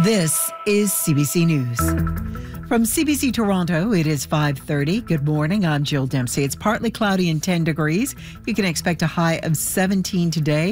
This is CBC News. From CBC Toronto, it is 5:30. Good morning. I'm Jill Dempsey. It's partly cloudy and 10 degrees. You can expect a high of 17 today.